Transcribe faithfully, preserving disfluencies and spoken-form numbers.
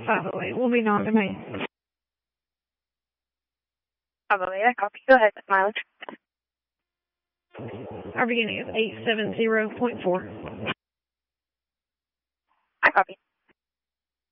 five oh eight will be non-domain. five oh eight, I copy. Go ahead, mileage. Our beginning is eight seven zero point four. I copy.